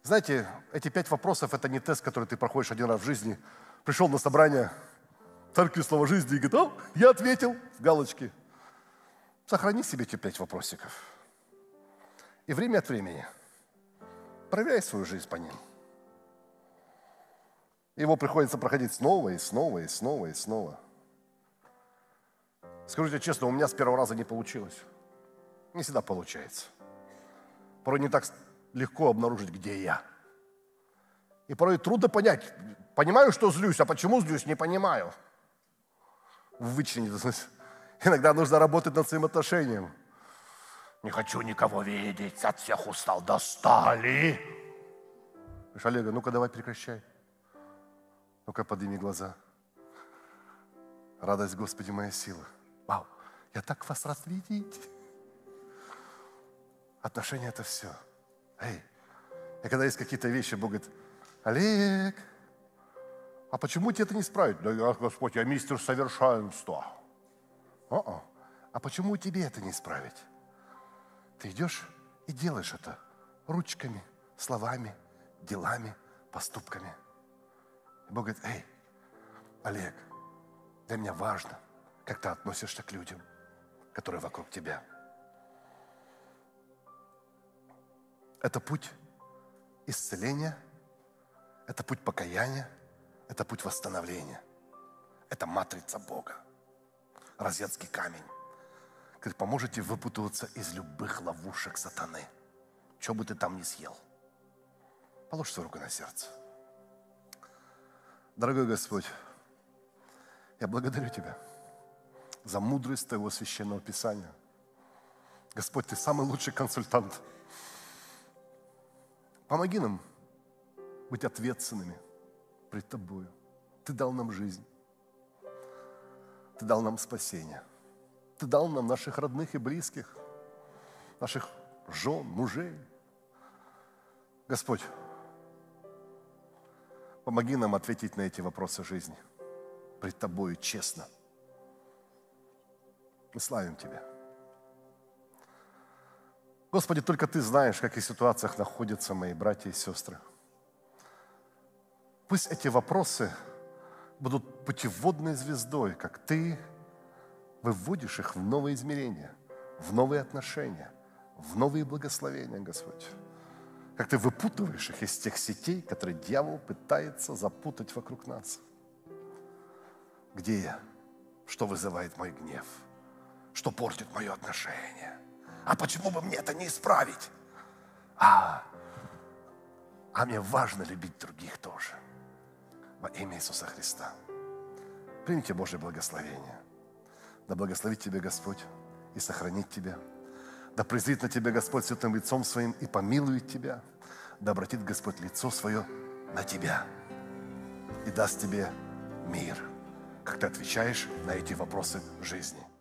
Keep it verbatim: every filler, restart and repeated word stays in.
Знаете, эти пять вопросов – это не тест, который ты проходишь один раз в жизни. Пришел на собрание церкви Слова Жизни и говорит: о, я ответил, с галочки. Сохрани себе эти пять вопросиков. И время от времени проверяй свою жизнь по ним. Его приходится проходить снова и снова и снова и снова. Скажу тебе честно, у меня с первого раза не получилось. Не всегда получается. Порой не так легко обнаружить, где я. И порой трудно понять. Понимаю, что злюсь, а почему злюсь, не понимаю. Вычленить. Иногда нужно работать над своим отношением. Не хочу никого видеть, от всех устал, достали. Говоришь: Олега, ну-ка давай прекращай. Ну-ка подними глаза. Радость Господи моя сила. Вау, я так вас рад видеть. Отношения – это все. Эй, и когда есть какие-то вещи, Бог говорит: Олег, а почему тебе это не исправить? Да я, Господь, я мистер совершенства. О-о. А почему тебе это не исправить? Ты идешь и делаешь это ручками, словами, делами, поступками. И Бог говорит: эй, Олег, для меня важно, как ты относишься к людям, которые вокруг тебя. Это путь исцеления, это путь покаяния, это путь восстановления. Это матрица Бога, розетский камень, который поможет тебе выпутываться из любых ловушек сатаны, что бы ты там ни съел. Положь свою руку на сердце. Дорогой Господь, я благодарю Тебя за мудрость Твоего священного Писания. Господь, Ты самый лучший консультант. Помоги нам быть ответственными пред Тобою. Ты дал нам жизнь. Ты дал нам спасение. Ты дал нам наших родных и близких, наших жен, мужей. Господь, помоги нам ответить на эти вопросы жизни пред Тобою честно. Мы славим Тебя. Господи, только Ты знаешь, в каких ситуациях находятся мои братья и сестры. Пусть эти вопросы будут путеводной звездой, как Ты выводишь их в новые измерения, в новые отношения, в новые благословения, Господь. Как Ты выпутываешь их из тех сетей, которые дьявол пытается запутать вокруг нас. Где я? Что вызывает мой гнев? Что портит мое отношение? А почему бы мне это не исправить? А, а мне важно любить других тоже. Во имя Иисуса Христа. Примите Божье благословение. Да благословит Тебя Господь и сохранит Тебя. Да презрит на Тебя Господь святым лицом Своим и помилует Тебя. Да обратит Господь лицо Свое на Тебя и даст Тебе мир, как Ты отвечаешь на эти вопросы жизни.